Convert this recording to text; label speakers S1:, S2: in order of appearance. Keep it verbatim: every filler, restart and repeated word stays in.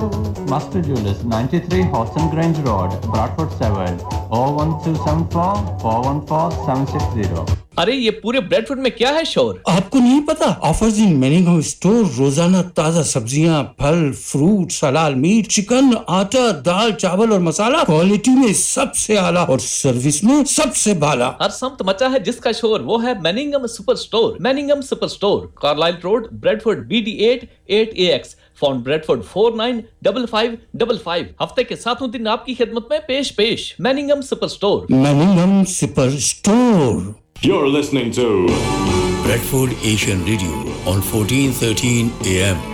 S1: Master Jewelers, ninety-three Hodson Grange Road, Bradford seven, oh one two seven four, four one four seven six zero.
S2: अरे ये पूरे Bradford में क्या है शोर?
S3: आपको नहीं पता? ऑफर्स इन मैनिंगम स्टोर, रोजाना ताजा सब्जियां, फल, फ्रूट, हलाल मीट, चिकन, आटा, दाल, चावल और मसाला क्वालिटी में सबसे आला और सर्विस में सबसे बाला।
S2: हर समत मचा है जिसका शोर, वो है मैनिंगम super store. मैनिंगम super store, Carlisle road, Bradford, B D eight eight ए x, phone Bradford four nine five five five five. हफ्ते के सातों दिन आपकी खिदमत में पेश पेश मैनिंगम super store.
S3: मैनिंगम super store.
S4: You're listening to
S3: Bradford Asian Radio on fourteen thirteen A M.